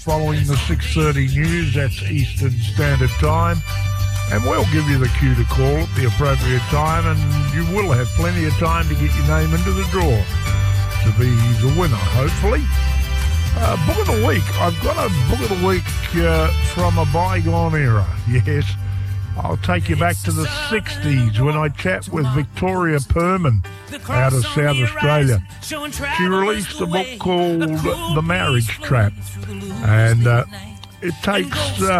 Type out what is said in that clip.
following the 6:30 news. That's Eastern Standard Time. And we'll give you the cue to call at the appropriate time, and you will have plenty of time to get your name into the draw to be the winner, hopefully. Book of the week. I've got a book of the week from a bygone era. Yes, I'll take you back to the 60s when I chat with Victoria Perman out of South Australia. She released a book called The Marriage Trap, and it takes